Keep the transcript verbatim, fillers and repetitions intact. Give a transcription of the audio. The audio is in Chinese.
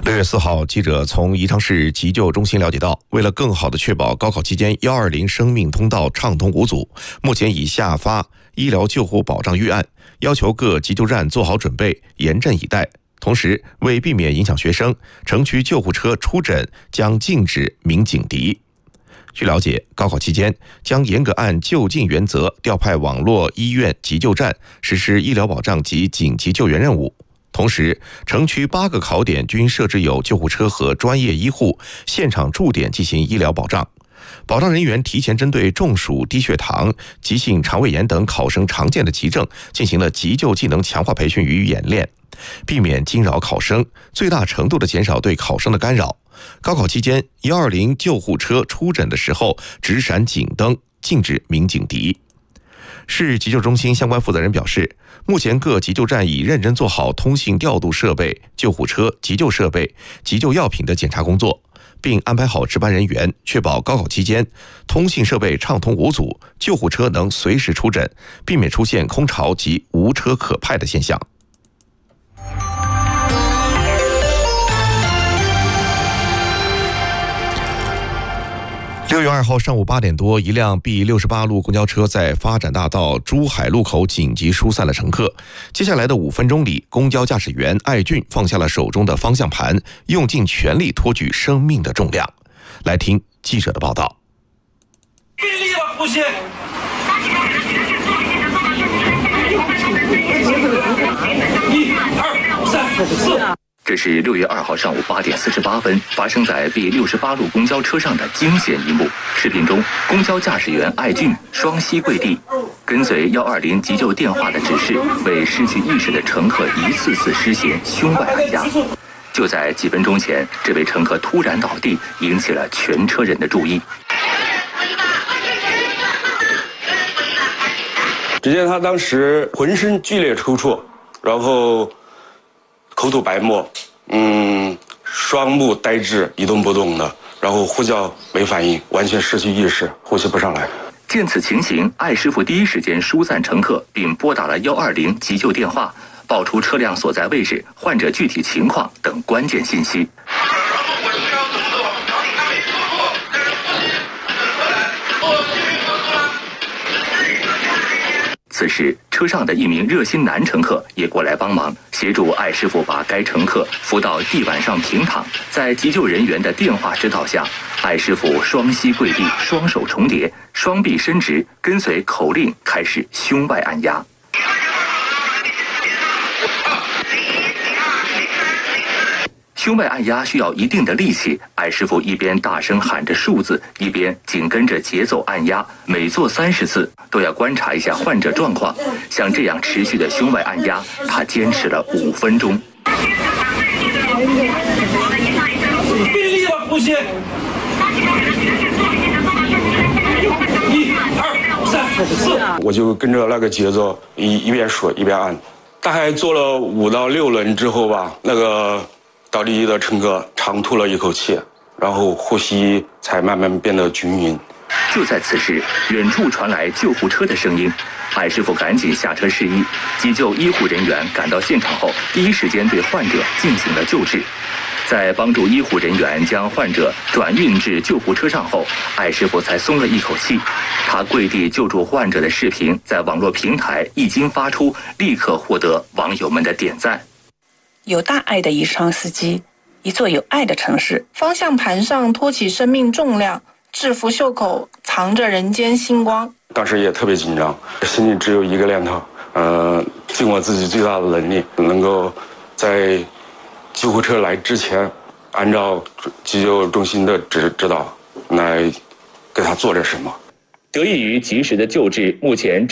六月四号，记者从宜昌市急救中心了解到，为了更好地确保高考期间一二零生命通道畅通无阻，目前已下发医疗救护保障预案，要求各急救站做好准备，严阵以待。同时，为避免影响学生，城区救护车出诊将禁止鸣警笛。据了解，高考期间将严格按就近原则调派网络医院急救站实施医疗保障及紧急救援任务。同时，城区八个考点均设置有救护车和专业医护，现场驻点进行医疗保障。保障人员提前针对中暑、低血糖、急性肠胃炎等考生常见的急症进行了急救技能强化培训与演练，避免惊扰考生，最大程度地减少对考生的干扰。高考期间，一二零救护车出诊的时候直闪警灯，禁止鸣警笛。市急救中心相关负责人表示，目前各急救站已认真做好通信调度设备、救护车、急救设备、急救药品的检查工作，并安排好值班人员，确保高考期间通信设备畅通无阻，救护车能随时出诊，避免出现空巢及无车可派的现象。六月二号上午八点多，一辆 B 六十八路公交车在发展大道珠海路口紧急疏散了乘客。接下来的五分钟里，公交驾驶员艾俊放下了手中的方向盘，用尽全力托举生命的重量。来听记者的报道。 用力吧，呼吸。一、二、三、四。 这是六月二号上午八点四十八分发生在 B 六十八路公交车上的惊险一幕。视频中，公交驾驶员艾俊双膝跪地，跟随一二零急救电话的指示，为失去意识的乘客一次次施行胸外按压。就在几分钟前，这位乘客突然倒地，引起了全车人的注意。 只见他当时浑身剧烈抽搐，然后口吐白沫，嗯，双目呆滞，一动不动的，然后呼叫没反应，完全失去意识，呼吸不上来。 见此情形，艾师傅第一时间疏散乘客，并拨打了一二零急救电话，报出车辆所在位置、患者具体情况等关键信息。此时，车上的一名热心男乘客也过来帮忙，协助艾师傅把该乘客扶到地板上平躺。在急救人员的电话指导下，艾师傅双膝跪地，双手重叠，双臂伸直，跟随口令开始胸外按压。胸外按压需要一定的力气，艾师傅一边大声喊着数字，一边紧跟着节奏按压，每做三十次都要观察一下患者状况。像这样持续的胸外按压，他坚持了五分钟。 用力吧，呼吸。一、二、三、四。 我就跟着那个节奏一一边数一边按，大概做了五到六轮之后吧，那个倒地的乘客长吐了一口气，然后呼吸才慢慢变得均匀。 就在此时，远处传来救护车的声音，艾师傅赶紧下车示意。急救医护人员赶到现场后，第一时间对患者进行了救治。在帮助医护人员将患者转运至救护车上后，艾师傅才松了一口气。他跪地救助患者的视频在网络平台一经发出，立刻获得网友们的点赞。 有大爱的宜昌司机，一座有爱的城市。方向盘上托起生命重量，制服袖口藏着人间星光。 当时也特别紧张，心里只有一个念头，呃，尽我自己最大的能力，能够在救护车来之前，按照急救中心的指指导来给他做点什么。 得益于及时的救治，目前